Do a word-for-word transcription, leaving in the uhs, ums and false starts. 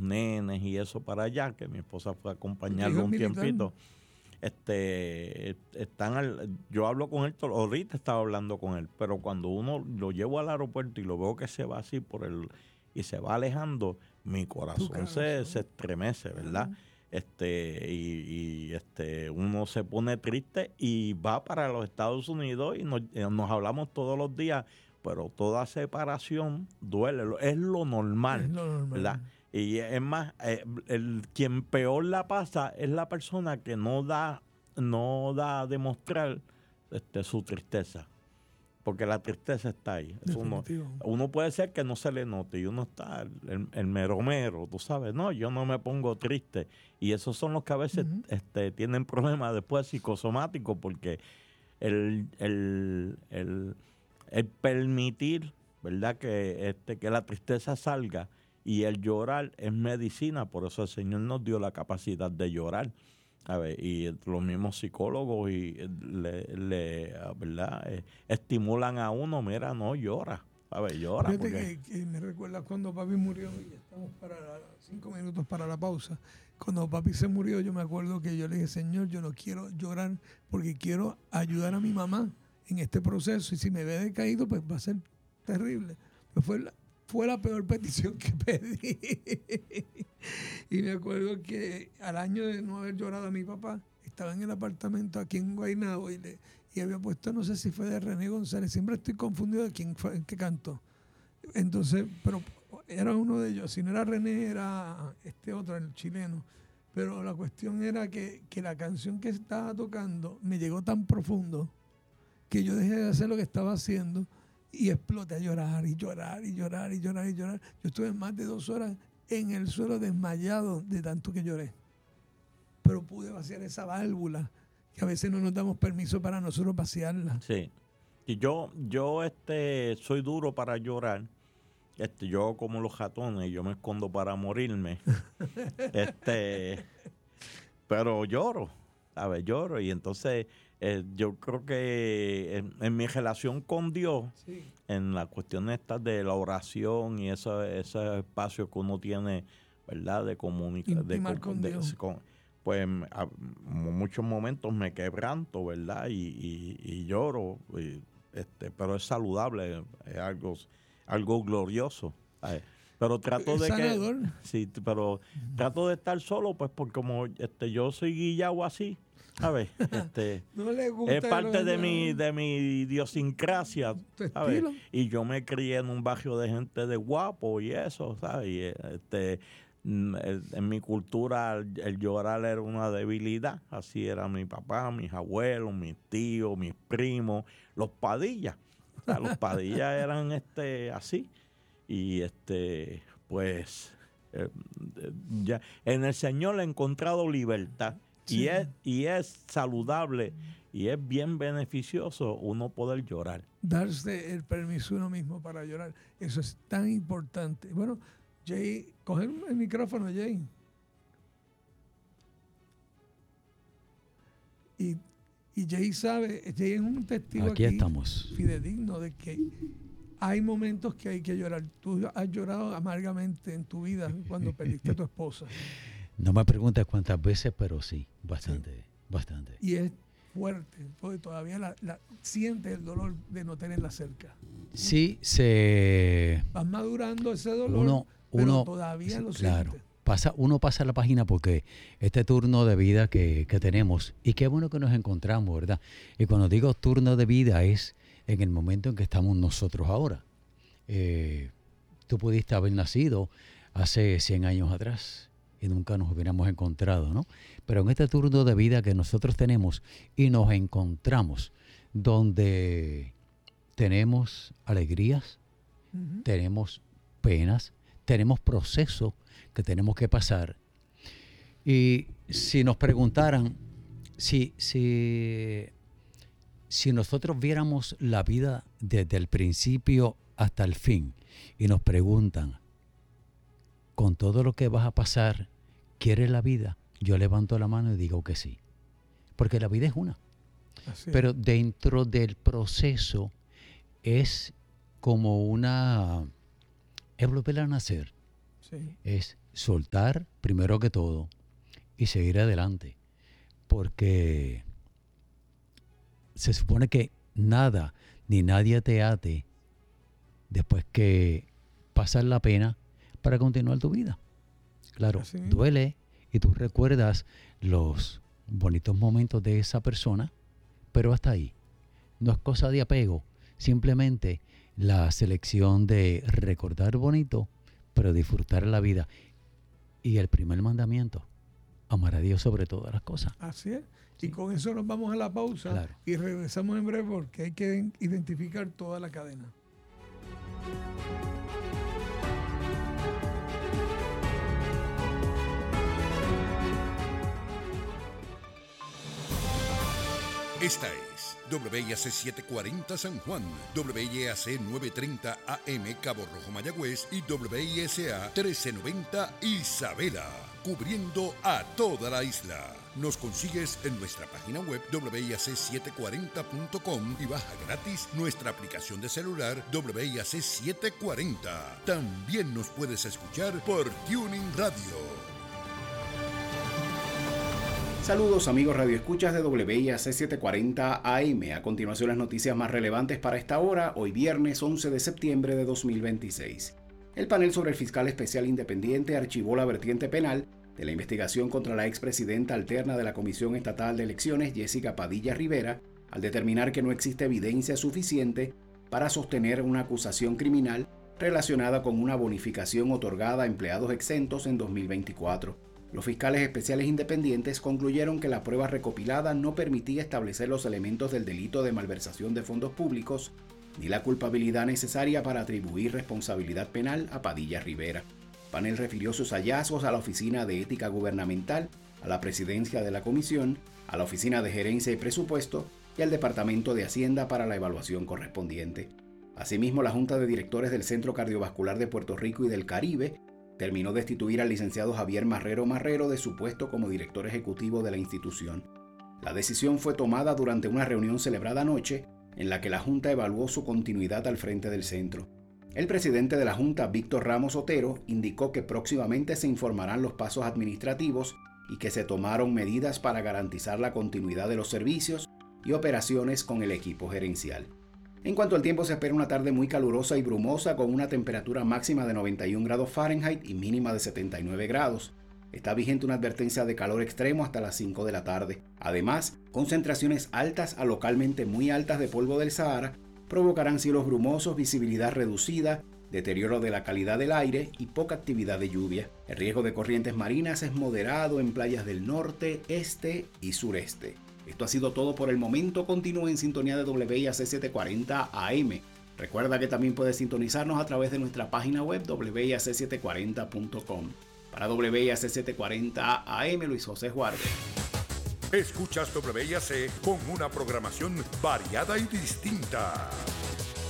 nenes y eso para allá, que mi esposa fue a acompañarlo un militar? tiempito. Este, están al, yo hablo con él, ahorita estaba hablando con él, pero cuando uno lo llevo al aeropuerto y lo veo que se va así por el, y se va alejando, mi corazón se, se estremece, ¿verdad? Uh-huh. Este, y, y este, uno se pone triste y va para los Estados Unidos y nos, nos hablamos todos los días, pero toda separación duele, es lo normal, es lo normal. ¿verdad? Y es más, eh, el, quien peor la pasa es la persona que no da, no da a demostrar este, su tristeza. Porque la tristeza está ahí. Uno, uno puede ser que no se le note y uno está el, el mero mero, tú sabes. No, yo no me pongo triste. Y esos son los que a veces uh-huh. este, tienen problemas después psicosomáticos porque el, el, el, el permitir, ¿verdad? Que, este, que la tristeza salga. Y el llorar es medicina, por eso el Señor nos dio la capacidad de llorar. A ver, y los mismos psicólogos y le, le ¿verdad? Eh, estimulan a uno, mira, no llora. A ver, llora. Fíjate porque... que, que me recuerda cuando papi murió, y estamos para la, cinco minutos para la pausa. Cuando papi se murió, yo me acuerdo que yo le dije, Señor, yo no quiero llorar porque quiero ayudar a mi mamá en este proceso. Y si me ve decaído, pues va a ser terrible. Pues fue la, Fue la peor petición que pedí. Y me acuerdo que al año de no haber llorado a mi papá, estaba en el apartamento aquí en Guaynabo y, le, y había puesto, no sé si fue de René González, siempre estoy confundido de quién fue, qué cantó. Entonces, pero era uno de ellos. Si no era René, era este otro, el chileno. Pero la cuestión era que, que la canción que estaba tocando me llegó tan profundo que yo dejé de hacer lo que estaba haciendo y exploté a llorar y llorar y llorar y llorar y llorar. Yo estuve más de dos horas en el suelo desmayado de tanto que lloré. Pero pude vaciar esa válvula que a veces no nos damos permiso para nosotros vaciarla. Sí. Y yo, yo este, soy duro para llorar. Este, yo como los ratones, yo me escondo para morirme. este, pero lloro, ¿sabes? Lloro y entonces... Eh, yo creo que en, en mi relación con Dios, sí. en la cuestión esta de la oración y ese, ese espacio que uno tiene, ¿verdad? De comunicar. De, con de, Dios. Con, pues a, en muchos momentos me quebranto, ¿verdad? Y, y, y lloro, y, este, pero es saludable, es algo, algo glorioso. ¿sabes? Pero trato de Sanador. que... Sí, pero trato de estar solo, pues porque como este, yo soy guillado así, ¿sabes? Este, no le gusta es parte de mi, de mi idiosincrasia, ¿sabes? Y yo me crié en un barrio de gente de guapo y eso, ¿sabes? Y, este, en mi cultura el, el llorar era una debilidad. Así era mi papá, mis abuelos, mis tíos, mis primos, los Padillas. O sea, los Padillas eran este, así. Y este, pues, eh, ya en el Señor he encontrado libertad. Sí. Y, es, y es saludable y es bien beneficioso uno poder llorar. Darse el permiso uno mismo para llorar. Eso es tan importante. Bueno, Jay, coge el micrófono, Jay. Y, y Jay sabe, Jay es un testigo aquí, aquí estamos. fidedigno de que hay momentos que hay que llorar. Tú has llorado amargamente en tu vida cuando perdiste a tu esposa. No me preguntes cuántas veces, pero sí, bastante, sí. bastante. Y es fuerte, porque todavía la, la, sientes el dolor de no tenerla cerca. Sí, se... Vas madurando ese dolor, uno, pero uno, todavía lo claro, sientes. Pasa, uno pasa la página porque este turno de vida que, que tenemos, y qué bueno que nos encontramos, ¿verdad? Y cuando digo turno de vida es en el momento en que estamos nosotros ahora. Eh, tú pudiste haber nacido hace cien años atrás y nunca nos hubiéramos encontrado, ¿no? Pero en este turno de vida que nosotros tenemos y nos encontramos, donde tenemos alegrías, uh-huh. tenemos penas, tenemos procesos que tenemos que pasar. Y si nos preguntaran, si, si, si nosotros viéramos la vida desde el principio hasta el fin y nos preguntan, con todo lo que vas a pasar, ¿quieres la vida? Yo levanto la mano y digo que sí. Porque la vida es una. Así es. Pero dentro del proceso es como una... es volver a nacer. Sí. Es soltar primero que todo y seguir adelante. Porque se supone que nada ni nadie te ate después que pasas la pena para continuar tu vida. Claro, Así. duele y tú recuerdas los bonitos momentos de esa persona, pero hasta ahí. No es cosa de apego, simplemente la selección de recordar bonito, pero disfrutar la vida. Y el primer mandamiento, amar a Dios sobre todas las cosas. Así es. Sí. Y con eso nos vamos a la pausa Claro. y regresamos en breve porque hay que identificar toda la cadena. Esta es W I A C setecientos cuarenta San Juan, W I A C novecientos treinta A M Cabo Rojo Mayagüez y W I S A trece noventa Isabela, cubriendo a toda la isla. Nos consigues en nuestra página web W I A C setecientos cuarenta punto com y baja gratis nuestra aplicación de celular W I A C setecientos cuarenta. También nos puedes escuchar por Tuning Radio. Saludos amigos radioescuchas de W I A C setecientos cuarenta A M. A continuación las noticias más relevantes para esta hora, hoy viernes once de septiembre de dos mil veintiséis. El panel sobre el fiscal especial independiente archivó la vertiente penal de la investigación contra la expresidenta alterna de la Comisión Estatal de Elecciones, Jessica Padilla Rivera, al determinar que no existe evidencia suficiente para sostener una acusación criminal relacionada con una bonificación otorgada a empleados exentos en dos mil veinticuatro. Los fiscales especiales independientes concluyeron que la prueba recopilada no permitía establecer los elementos del delito de malversación de fondos públicos ni la culpabilidad necesaria para atribuir responsabilidad penal a Padilla Rivera. El panel refirió sus hallazgos a la Oficina de Ética Gubernamental, a la Presidencia de la Comisión, a la Oficina de Gerencia y Presupuesto y al Departamento de Hacienda para la evaluación correspondiente. Asimismo, la Junta de Directores del Centro Cardiovascular de Puerto Rico y del Caribe terminó de destituir al licenciado Javier Marrero Marrero de su puesto como director ejecutivo de la institución. La decisión fue tomada durante una reunión celebrada anoche en la que la Junta evaluó su continuidad al frente del centro. El presidente de la Junta, Víctor Ramos Otero, indicó que próximamente se informarán los pasos administrativos y que se tomaron medidas para garantizar la continuidad de los servicios y operaciones con el equipo gerencial. En cuanto al tiempo, se espera una tarde muy calurosa y brumosa con una temperatura máxima de noventa y un grados Fahrenheit y mínima de setenta y nueve grados. Está vigente una advertencia de calor extremo hasta las cinco de la tarde. Además, concentraciones altas a localmente muy altas de polvo del Sahara provocarán cielos brumosos, visibilidad reducida, deterioro de la calidad del aire y poca actividad de lluvia. El riesgo de corrientes marinas es moderado en playas del norte, este y sureste. Esto ha sido todo por el momento. Continúe en sintonía de W I A C setecientos cuarenta A M. Recuerda que también puedes sintonizarnos a través de nuestra página web W I A C setecientos cuarenta punto com. Para W I A C setecientos cuarenta A M, Luis José Juárez. Escuchas W I A C con una programación variada y distinta.